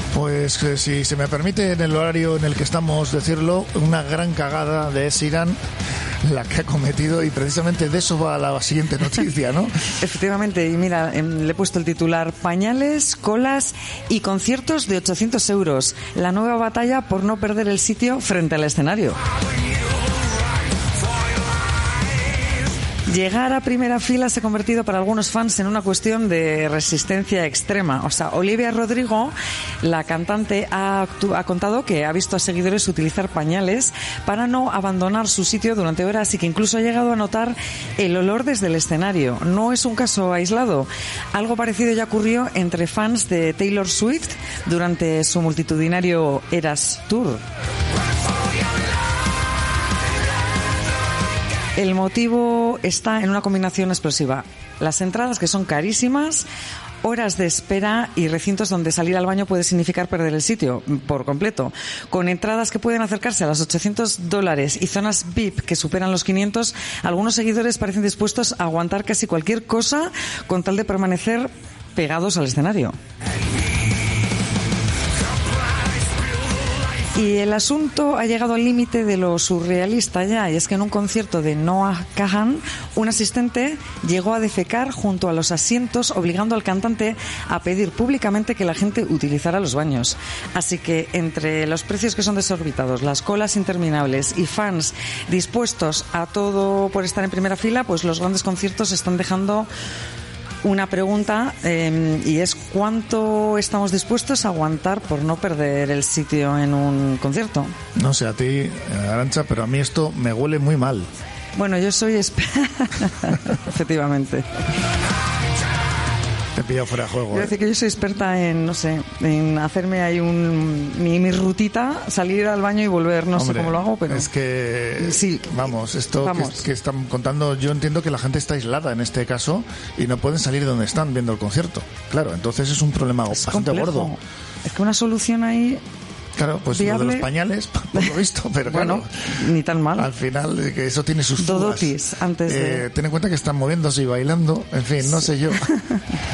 Pues si se me permite, en el horario en el que estamos decirlo, una gran cagada de Sheeran la que ha cometido, y precisamente de eso va la siguiente noticia, ¿no? Efectivamente, y mira, le he puesto el titular: pañales, colas y conciertos de 800 euros. La nueva batalla por no perder el sitio frente al escenario. Llegar a primera fila se ha convertido para algunos fans en una cuestión de resistencia extrema. O sea, Olivia Rodrigo, la cantante, ha contado que ha visto a seguidores utilizar pañales para no abandonar su sitio durante horas, y que incluso ha llegado a notar el olor desde el escenario. No es un caso aislado. Algo parecido ya ocurrió entre fans de Taylor Swift durante su multitudinario Eras Tour. El motivo está en una combinación explosiva: las entradas, que son carísimas, horas de espera y recintos donde salir al baño puede significar perder el sitio por completo. Con entradas que pueden acercarse a los $800 y zonas VIP que superan los 500, algunos seguidores parecen dispuestos a aguantar casi cualquier cosa con tal de permanecer pegados al escenario. Y el asunto ha llegado al límite de lo surrealista ya, y es que en un concierto de Noah Kahan, un asistente llegó a defecar junto a los asientos, obligando al cantante a pedir públicamente que la gente utilizara los baños. Así que entre los precios que son desorbitados, las colas interminables y fans dispuestos a todo por estar en primera fila, pues los grandes conciertos están dejando una pregunta, y es: ¿cuánto estamos dispuestos a aguantar por no perder el sitio en un concierto? No sé a ti, Arantxa, pero a mí esto me huele muy mal. Bueno, yo soy efectivamente. Te he pillado fuera de juego. Quiero decir que yo soy experta en, no sé, en hacerme ahí mi rutita, salir al baño y volver. No sé cómo lo hago, pero... Es que, sí, vamos, esto que están contando, yo entiendo que la gente está aislada en este caso y no pueden salir de donde están viendo el concierto. Claro, entonces es un problema bastante gordo. Es que una solución ahí... Claro, pues viable. Lo de los pañales, por lo visto, pero bueno, claro, ni tan mal. Al final, que eso tiene sus Dodotis, antes de... ten en cuenta que están moviéndose y bailando, en fin, no sé yo.